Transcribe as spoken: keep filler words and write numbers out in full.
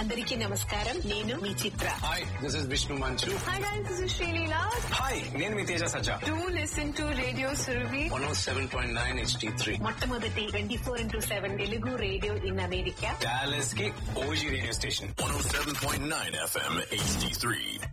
అందరికీ నమస్కారం. నేను మీ చిత్ర. హాయ్, దిస్ ఇస్ విష్ణు మంచు. Hi guys, this is Shreenila. Hi, నేను మీ తేజ సజ్జా. Do listen to Radio Surabhi. One oh seven point nine H D three మొట్టమొదటి twenty four into seven Telugu radio in America. Dallas కి OG radio station. one oh seven point nine F M H D three.